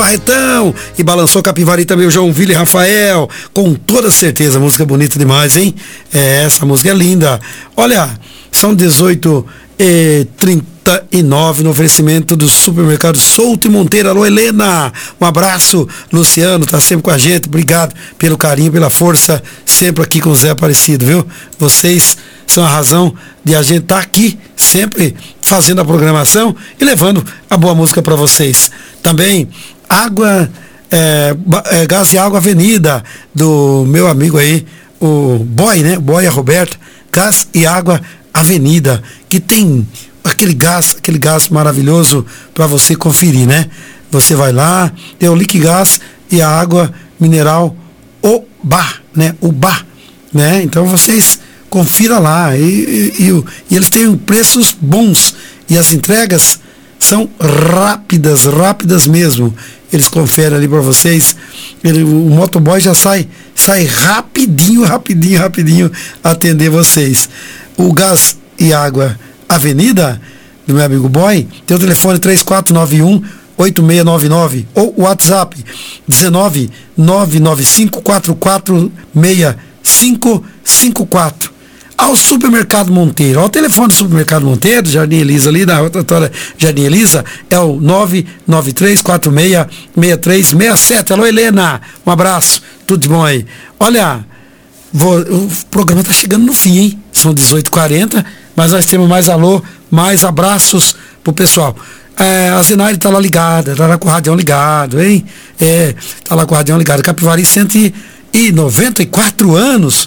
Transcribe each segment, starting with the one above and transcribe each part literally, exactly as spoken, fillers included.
Barretão, e balançou Capivari também o João Vila e Rafael, com toda certeza, música bonita demais, hein? É, essa música é linda. Olha, são dezoito e trinta e nove no oferecimento do supermercado Souto e Monteiro. Alô, Helena, um abraço. Luciano tá sempre com a gente, obrigado pelo carinho, pela força, sempre aqui com o Zé Aparecido, viu? Vocês são a razão de a gente estar tá aqui, sempre fazendo a programação e levando a boa música para vocês. Também, água, é, é, gás e água Avenida, do meu amigo aí, o Boy, né? Boy Roberto, gás e água Avenida, que tem aquele gás, aquele gás maravilhoso para você conferir, né? Você vai lá, tem o Liquigás e a água mineral Oba, né? Uba, né? Então vocês confira lá e, e, e, e eles têm preços bons e as entregas são rápidas, rápidas mesmo. Eles conferem ali para vocês. Ele, o motoboy já sai, sai rapidinho, rapidinho, rapidinho atender vocês. O Gás e Água Avenida, do meu amigo Boy, tem o telefone três quatro nove um, oito seis nove nove ou o WhatsApp dezenove, nove nove cinco, quatro quatro seis cinco cinco quatro. Ao Supermercado Monteiro, ao telefone do Supermercado Monteiro, Jardim Elisa, ali na rotatória Jardim Elisa, é o nove nove três quatro seis, seis três seis sete. Alô, Helena, um abraço, tudo de bom aí. Olha, vou, o programa está chegando no fim, hein? São dezoito e quarenta, mas nós temos mais alô, mais abraços pro pessoal. É, a Zenaide tá lá ligada, tá lá com o radião ligado, hein? É, tá lá com o radião ligado. Capivari, cento e noventa e quatro anos.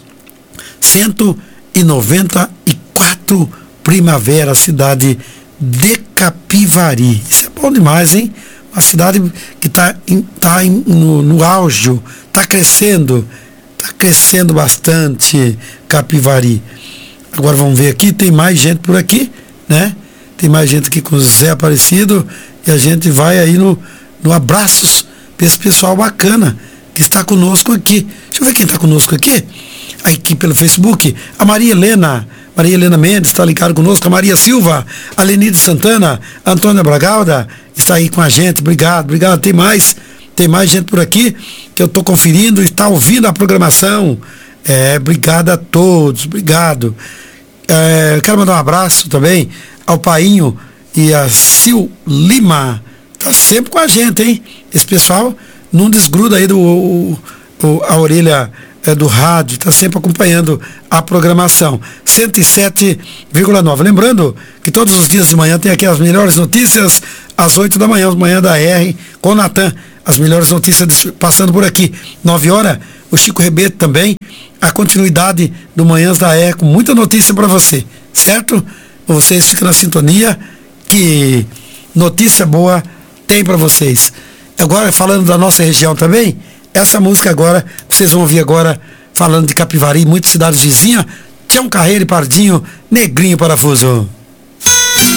cento e noventa e quatro primavera, cidade de Capivari. Isso é bom demais, hein? Uma cidade que está tá no, no auge, está crescendo, está crescendo bastante, Capivari. Agora vamos ver aqui, tem mais gente por aqui, né? Tem mais gente aqui com o Zé Aparecido e a gente vai aí no, no abraços para esse pessoal bacana que está conosco aqui. Deixa eu ver quem está conosco aqui. Aqui pelo Facebook, a Maria Helena, Maria Helena Mendes está ligada conosco, a Maria Silva, a Lenide Santana, a Antônia Bragalda está aí com a gente, obrigado, obrigado, tem mais, tem mais gente por aqui que eu estou conferindo e está ouvindo a programação, é, obrigado a todos, obrigado, é, quero mandar um abraço também ao Painho e a Sil Lima, está sempre com a gente, hein, esse pessoal não desgruda aí do, o, o, a orelha É do rádio, está sempre acompanhando a programação. cento e sete vírgula nove. Lembrando que todos os dias de manhã tem aqui as melhores notícias, às oito da manhã, manhã da R, com o Natan. As melhores notícias de, passando por aqui. nove horas, o Chico Rebeto também. A continuidade do Manhãs da R, com muita notícia para você. Certo? Vocês ficam na sintonia, que notícia boa tem para vocês. Agora, falando da nossa região também, essa música agora, vocês vão ouvir agora, falando de Capivari, muitas cidades vizinhas, Tião Carreiro e Pardinho, Negrinho Parafuso.